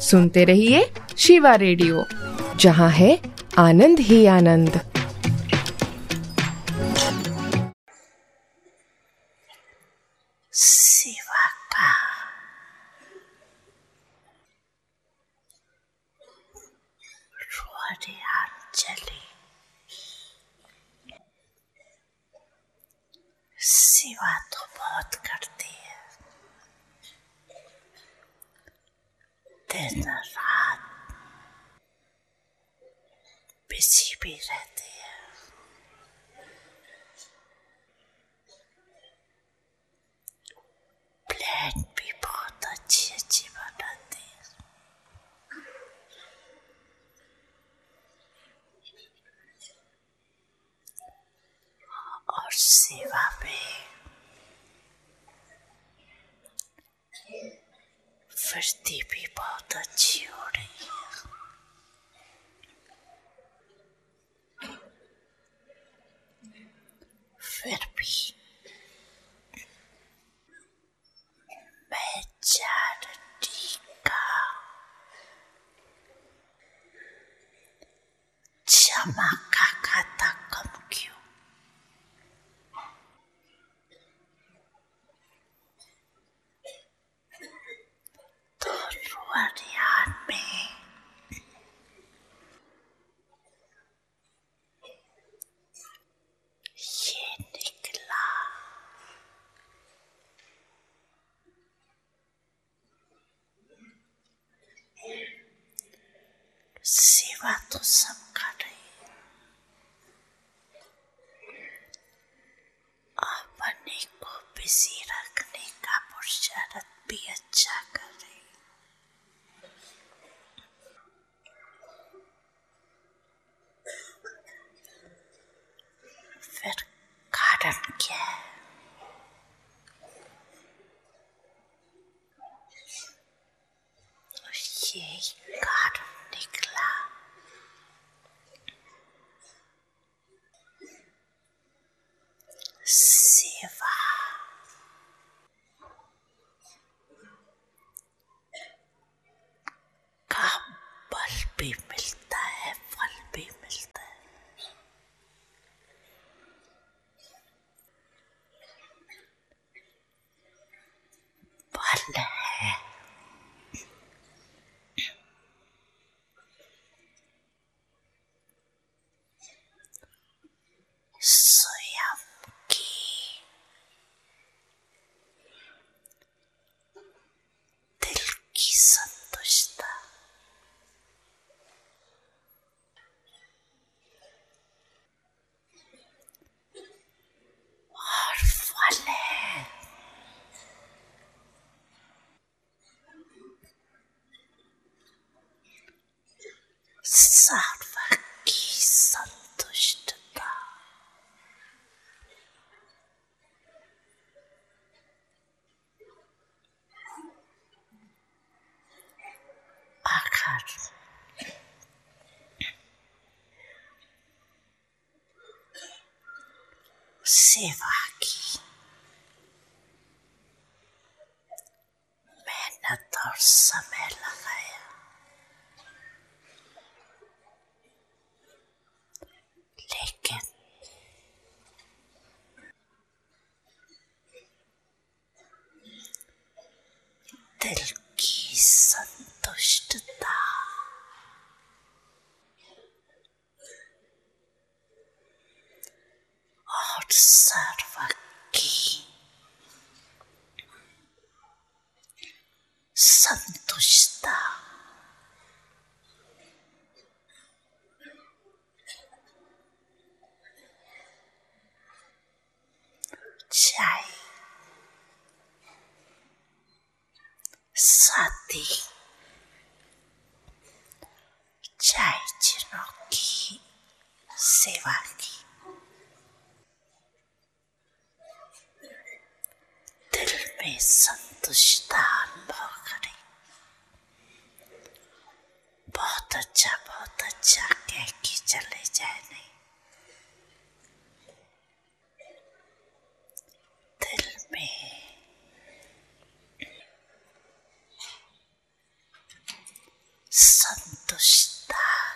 सुनते रहिए शिवा रेडियो, जहाँ है आनंद ही आनंद। शिवा का रोरियांजलि। शिवा तो बहुत करती है, दिन रात बिजी भी रहती है। प्लान भी बहुत अच्छी अच्छी बनाती है। और सेवा पे वृद्धि भी बहुत अच्छी हो रही है। फिर भी मैं चैरिटी का क्षमा का खाता कम क्यों? तो रोरियान में ये निकला। सेवा तो सब कर रही है, अपने को बिजी रखने का पुरुषार्थ भी अच्छा कर रही है। फिर कारण क्या है? ये कारण निकला। सेवा का बल भी मिलता है, फल भी मिलता है। बल है स्वयं की दिल की संतुष्टता। और फल है सर्व की संतुष्टता। अगर सेवा की मेहनत और समय लगाया, लेकिन दिल की संतुष्टता और सर्व की संतुष्टता चाहे साथी चाहे जिनों की सेवा की, दिल में संतुष्टता अनुभव करें। बहुत अच्छा कह के चले जाए नहीं, दिल में संतुष्ट